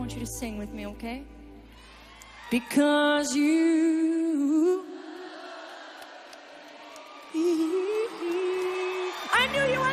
want you to sing with me, okay? Because you... I knew you